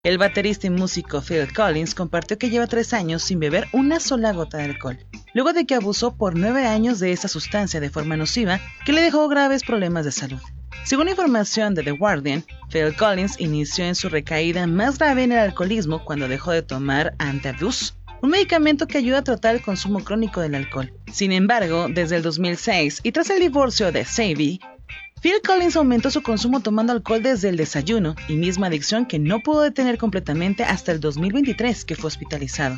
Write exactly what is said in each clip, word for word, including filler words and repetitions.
El baterista y músico Phil Collins compartió que lleva tres años sin beber una sola gota de alcohol, luego de que abusó por nueve años de esa sustancia de forma nociva que le dejó graves problemas de salud. Según información de The Guardian, Phil Collins inició en su recaída más grave en el alcoholismo cuando dejó de tomar Antabuse, un medicamento que ayuda a tratar el consumo crónico del alcohol. Sin embargo, desde el dos mil seis y tras el divorcio de Savvy, Phil Collins aumentó su consumo tomando alcohol desde el desayuno y misma adicción que no pudo detener completamente hasta el dos mil veintitrés, que fue hospitalizado.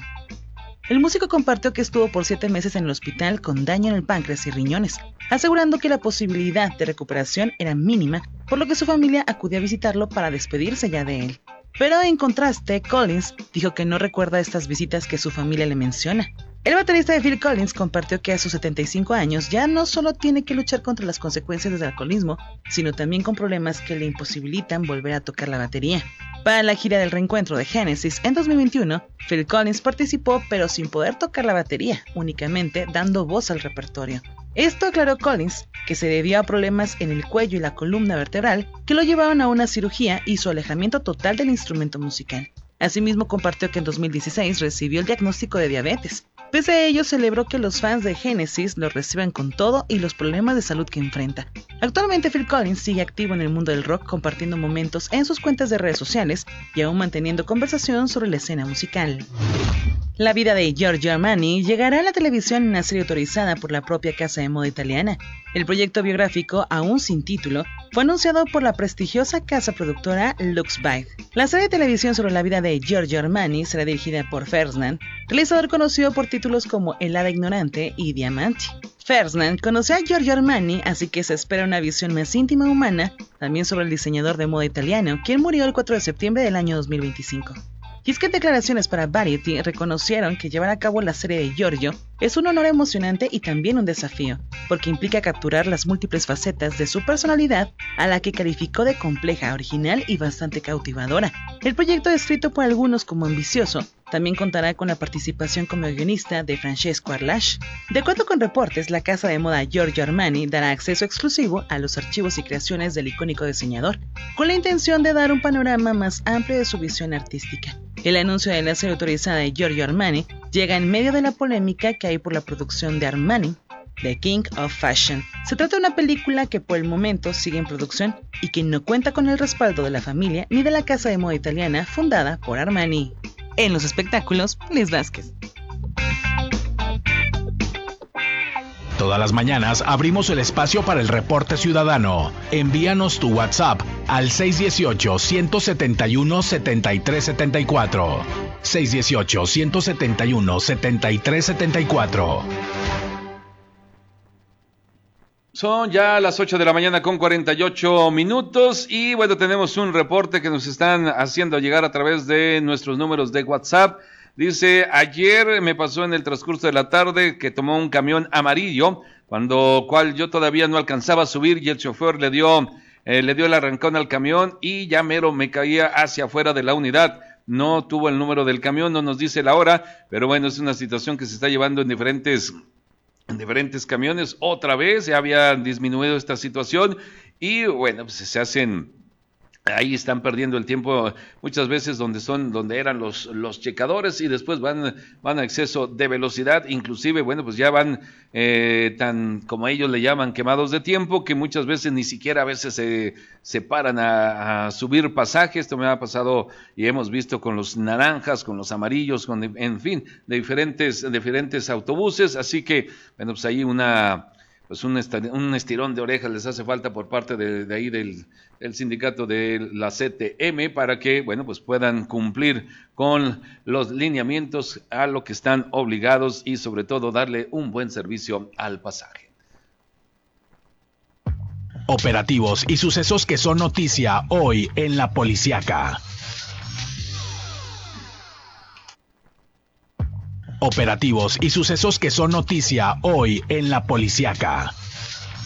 El músico compartió que estuvo por siete meses en el hospital con daño en el páncreas y riñones, asegurando que la posibilidad de recuperación era mínima, por lo que su familia acudió a visitarlo para despedirse ya de él. Pero en contraste, Collins dijo que no recuerda estas visitas que su familia le menciona. El baterista de Phil Collins compartió que a sus setenta y cinco años ya no solo tiene que luchar contra las consecuencias del alcoholismo, sino también con problemas que le imposibilitan volver a tocar la batería. Para la gira del reencuentro de Genesis en dos mil veintiuno, Phil Collins participó pero sin poder tocar la batería, únicamente dando voz al repertorio. Esto aclaró Collins, que se debió a problemas en el cuello y la columna vertebral que lo llevaron a una cirugía y su alejamiento total del instrumento musical. Asimismo compartió que en dos mil dieciséis recibió el diagnóstico de diabetes. Pese a ello, celebró que los fans de Genesis lo reciban con todo y los problemas de salud que enfrenta. Actualmente Phil Collins sigue activo en el mundo del rock, compartiendo momentos en sus cuentas de redes sociales y aún manteniendo conversación sobre la escena musical. La vida de Giorgio Armani llegará a la televisión en una serie autorizada por la propia casa de moda italiana. El proyecto biográfico, aún sin título, fue anunciado por la prestigiosa casa productora Luxbyte. La serie de televisión sobre la vida de Giorgio Armani será dirigida por Ferdinand, realizador conocido por títulos como El hada ignorante y Diamanti. Ferdinand conoció a Giorgio Armani, así que se espera una visión más íntima y humana, también sobre el diseñador de moda italiano, quien murió el cuatro de septiembre del año dos mil veinticinco. Y es que en declaraciones para Variety reconocieron que llevar a cabo la serie de Giorgio es un honor emocionante y también un desafío, porque implica capturar las múltiples facetas de su personalidad, a la que calificó de compleja, original y bastante cautivadora. El proyecto, descrito por algunos como ambicioso, también contará con la participación como guionista de Francesco Arlash. De acuerdo con reportes, la casa de moda Giorgio Armani dará acceso exclusivo a los archivos y creaciones del icónico diseñador, con la intención de dar un panorama más amplio de su visión artística. El anuncio de la serie autorizada de Giorgio Armani llega en medio de la polémica que hay por la producción de Armani, The King of Fashion. Se trata de una película que por el momento sigue en producción y que no cuenta con el respaldo de la familia ni de la casa de moda italiana fundada por Armani. En los espectáculos, Liz Vázquez. Todas las mañanas abrimos el espacio para el reporte ciudadano. Envíanos tu WhatsApp al seis uno ocho, uno siete uno, siete tres siete cuatro. seis uno ocho, uno siete uno, siete tres siete cuatro. Son ya las ocho de la mañana con cuarenta y ocho minutos y bueno, tenemos un reporte que nos están haciendo llegar a través de nuestros números de WhatsApp. Dice, ayer me pasó en el transcurso de la tarde que tomó un camión amarillo, cuando cual yo todavía no alcanzaba a subir y el chofer le dio, eh, le dio el arrancón al camión y ya mero me caía hacia afuera de la unidad. No tuvo el número del camión, no nos dice la hora, pero bueno, es una situación que se está llevando en diferentes, en diferentes camiones. Otra vez ya había disminuido esta situación y bueno, pues se hacen... Ahí están perdiendo el tiempo muchas veces donde son, donde eran los, los checadores y después van, van a exceso de velocidad, inclusive, bueno, pues ya van eh, tan, como ellos le llaman, quemados de tiempo, que muchas veces ni siquiera a veces se, se paran a, a subir pasajes. Esto me ha pasado y hemos visto con los naranjas, con los amarillos, con, en fin, de diferentes, diferentes autobuses, así que, bueno, pues ahí una... pues un, est- un estirón de orejas les hace falta por parte de, de ahí del, del sindicato de la C T M para que, bueno, pues puedan cumplir con los lineamientos a lo que están obligados y sobre todo darle un buen servicio al pasaje. Operativos y sucesos que son noticia hoy en La Policiaca. Operativos y sucesos que son noticia hoy en La Policiaca.